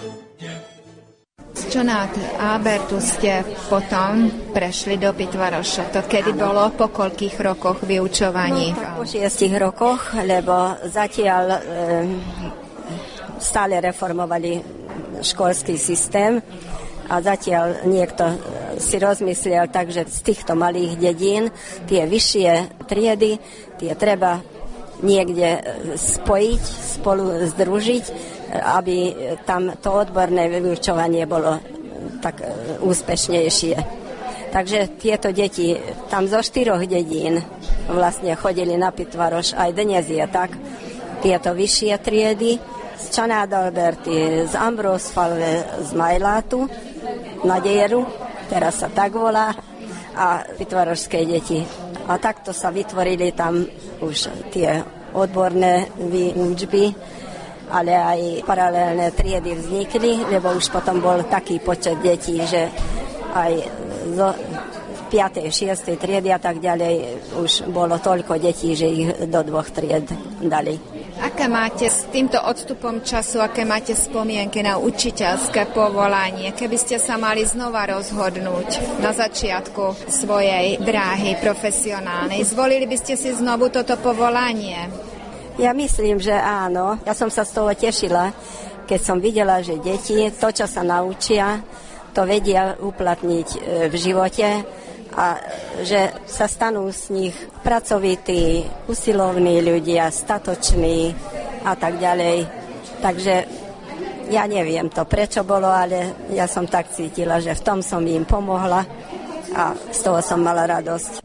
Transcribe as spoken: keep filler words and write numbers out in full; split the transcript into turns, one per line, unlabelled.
Z Čonád Ábertu ste potom prešli do Pitvaroša. To kedy bolo, po koľkých rokoch vyučovaní?
No, po šiestich rokoch, lebo zatiaľ e, stále reformovali školský systém a zatiaľ niekto si rozmyslel tak, že z týchto malých dedín tie vyššie triedy, tie treba niekde spojiť, spolu združiť, aby tam to odborné vyučovanie bolo tak úspešnejšie. Takže tieto deti tam zo štyroch dedín vlastne chodili na Pitvaroš, aj dnes je tak, tieto vyššie triedy z Čonád Alberty, z Ambrósfalve, z Majlátu na Dieru, teraz sa tak volá, a pitvarošské deti. A takto sa vytvorili tam už tie odborné výučby, ale aj paralelné triedy vznikli, lebo už potom bol taký počet detí, že aj zo piatej, šiestej triedy a tak ďalej už bolo toľko detí, že ich do dvoch tried dali.
Aké máte s týmto odstupom času, aké máte spomienky na učiteľské povolanie? Keby ste sa mali znova rozhodnúť na začiatku svojej dráhy profesionálnej, zvolili by ste si znovu toto povolanie?
Ja myslím, že áno. Ja som sa z toho tešila, keď som videla, že deti to, čo sa naučia, to vedia uplatniť v živote a že sa stanú z nich pracovití, usilovní ľudia, statoční a tak ďalej. Takže ja neviem to, prečo bolo, ale ja som tak cítila, že v tom som im pomohla a z toho som mala radosť.